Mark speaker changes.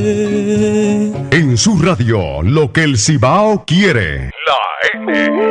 Speaker 1: En su radio, lo que el Cibao quiere. La N.